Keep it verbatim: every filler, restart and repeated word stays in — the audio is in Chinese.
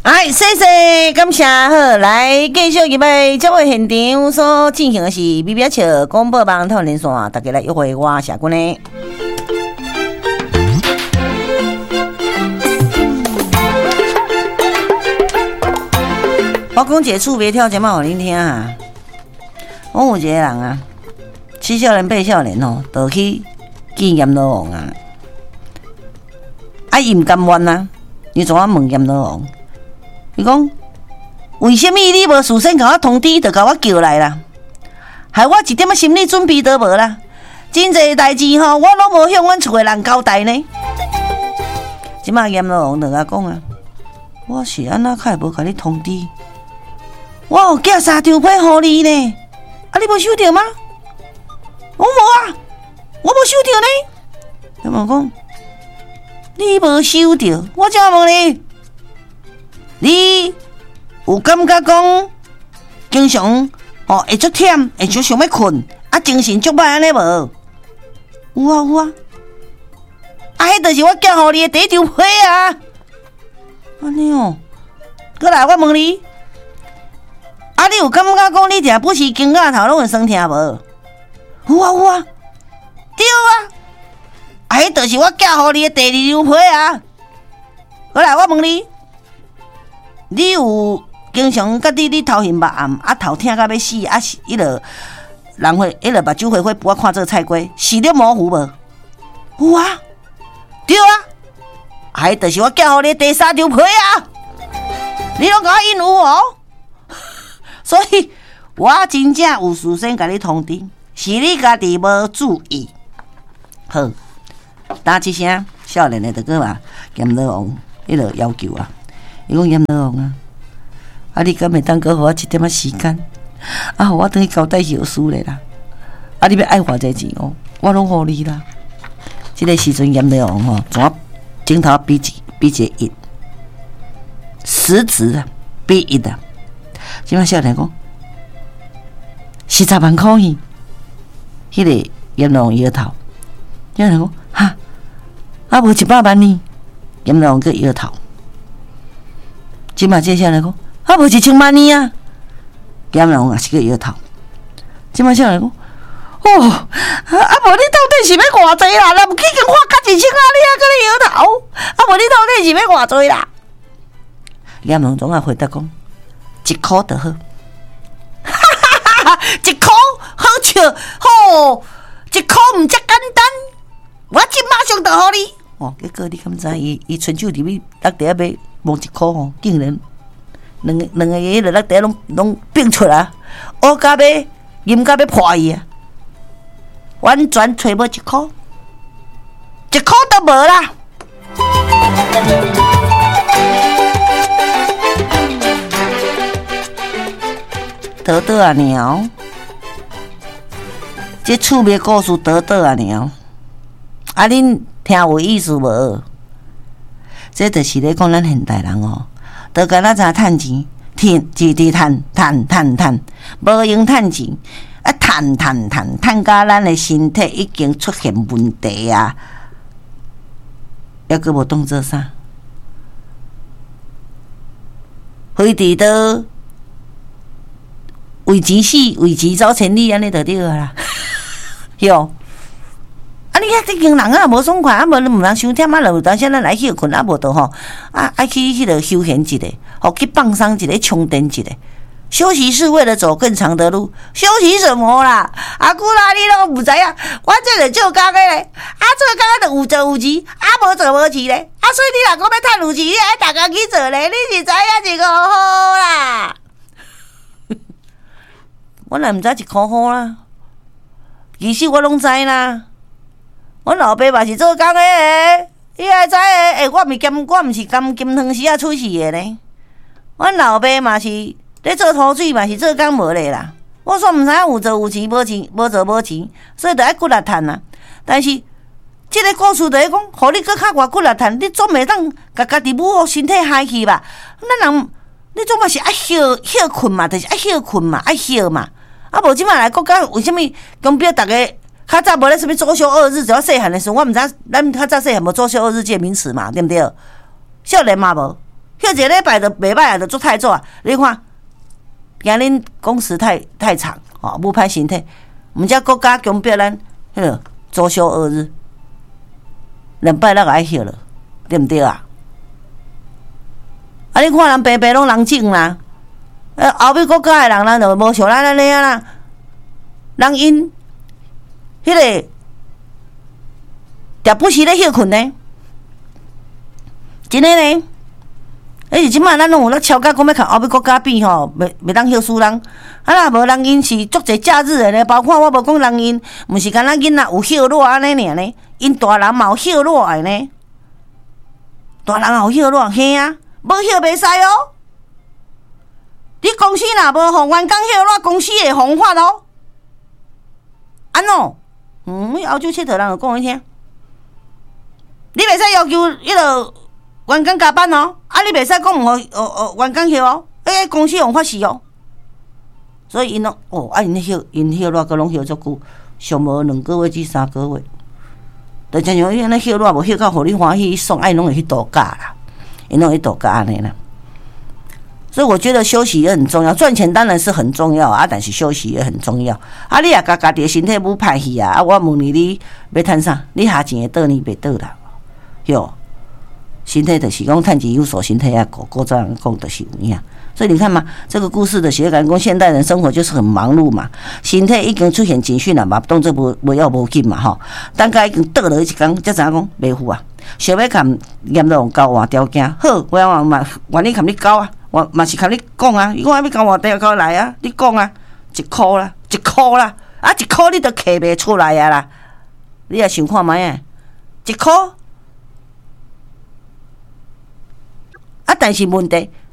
哎，谢谢，感谢好，来继续入来节目现场所进行的是比比笑广播网讨论线，大家来约会我社君呢。我讲一个厝边跳节目给恁听啊。我有一个人啊，七少年八少年吼，就去见阎罗王啊。啊，伊唔甘愿啊，伊怎啊问阎罗王？伊讲，为什么你无事先甲我通知，就甲我叫来啦？害我一点仔心理准备都无啦！真侪代志吼，我拢无向阮厝诶人交代呢。即马阎罗王就甲讲啊，我是安怎较会无甲你通知？我有寄三张被互你呢，啊，你无收到吗？我无啊，我无收到呢。阎罗王讲，你无收到，我怎问你？你有感觉讲，经常哦会足忝，会足想要困，啊精神足歹安尼无？有啊有啊，啊迄就是我寄互你的第一张被啊。安尼哦，过来我问你，啊你有感觉讲你食不时肩胛头拢会酸痛无？有啊有啊，对啊，啊迄就是我寄互你的第二张被啊。过来我问你。你有经常甲你你头晕目暗，啊头痛到要死，啊是迄落人会迄落目睭花花，不我看这个菜瓜，视力模糊无？有啊，对啊，还就是我寄互你第三张被啊，你拢甲我应有哦，所以我真正有事先甲你通知，是你家己无注意。好，打一声少年的就个嘛，阎罗王迄落要求啊。伊讲阎罗王啊，啊你敢会当搁互我一点仔时间，啊互我等去交代后事咧啦，啊你要爱偌济钱哦，我拢互你啦。即、這个时阵阎罗王吼，怎啊镜头比一比一个一，实质啊比一啊。即摆少年讲，四十万块去，迄、那个阎罗王摇头，少年讲哈，啊无一百万呢，阎罗王个摇头。即马接下来讲，啊无一千万呢啊！阎罗王也是个摇头。即马下来讲，哦，啊啊无你到底是要偌济啦？若毋去经花甲一千啊，你还搁咧摇头？啊无你到底是要偌济啦？阎罗王总啊回答讲，一箍就好。哈哈哈哈！一箍好笑，吼、哦，一箍毋遮简单，我即马上就互你。哦，结果你敢知伊伊伸手入去落地下要。摸一箍吼，竟然两个两个嘢落落地拢拢并出啊！乌甲要阴甲要破伊啊！完全找无一箍，一箍都无啦！得得啊鸟，这趣味故事得得啊鸟，啊恁听有意思无？这就是咧讲咱现代人哦，都敢若知趁钱，趁直直趁趁趁趁，无用趁钱，啊趁趁趁趁甲咱的身体已经出现问题啊，抑阁无当做啥，非得都为钱死，为钱走千里，安尼就对啦，哟。啊！你看，这群人啊，无爽快，啊，无毋通伤忝啊，落当时咱来休困，啊，无就吼，啊，爱去迄个休闲一下，吼，去放松一下，充电一下。休息是为了走更长的路，休息什么啦？阿姑啦，你拢毋知影，我这个做工的咧，啊，做工的就有做有钱，啊，无做无钱咧，啊，所以你若讲要趁有钱，你爱逐工去做咧，你是知影一个好啦。我若毋知一箍好啦，其实我拢知啦。阮老爸嘛是做工的个，伊爱知个，诶，我毋兼，我毋是甘金汤匙啊出世的呢。阮老爸嘛是咧做土水，嘛是做工无咧啦。我煞毋知影有做有钱，无钱无做无钱，所以着爱骨力趁啊。但是即个故事着咧讲，互你搁较偌骨力趁，你总袂当甲家己母身体害去吧？咱人你总嘛是爱休休困嘛，着、就是爱休困嘛，爱休嘛。啊，无即摆来国家为什么公表逐个？较早无咧什么周休二日，只要细汉的时候，我毋知咱较早细汉无周休二日这个名词嘛，对毋对？少年嘛无， 休一个礼拜就袂歹啊，就做太早啊。你看，今恁工时太太长，吼，无歹身体，毋则国家强迫咱迄个周休二日，两拜六爱休了，对毋对啊？啊，你看人白白拢人种啦，呃，后尾国家诶人，咱就无像咱安尼啊啦，人因迄个定不时咧休困呢，真诶呢。而且即摆咱拢有咧超甲讲要甲后尾国家比吼，袂袂当休输人。啊，若无人因是足侪假日诶呢，包括我无讲人因，毋是干那囡仔有休热安尼尔呢，因大人嘛有休热诶呢，大人也有休热，嘿啊，无休袂使哦。你公司若无互员工休热，公司会罚法哦。安怎？嗯，澳洲佚佗人就讲伊听，你袂使要求迄落员工加班哦，啊，你袂使讲毋互呃呃员工休哦，诶，公司用法事哦。所以因拢哦，啊，因休因休热个拢休足久，上无两个月至三个月。就亲像伊安尼休热无休到互你欢喜爽，啊，因拢会去度假啦，因拢会去度假安尼啦。所以我觉得休息也很重要，赚钱当然是很重要啊，但是休息也很重要。啊，你也家家己的身体不歹去啊，啊，我问你，你要趁啥？你下钱会倒呢？袂倒啦，哟。身体就是讲趁钱有所，身体也顾，古早人讲就是有影。所以你看嘛，这个故事的写感讲，现代人生活就是很忙碌嘛，身体已经出现警讯了嘛，动作无无要无紧嘛吼，等甲已经倒落一天，才知影讲袂赴啊，想要甲严重交换条件，好，我我嘛愿意甲你交啊，我嘛是甲你讲啊，我要交换条件来啊，你讲啊，一箍啦，一箍啦，啊一箍你都摕袂出来啊啦，你也想看觅啊，一箍。啊，但是问题，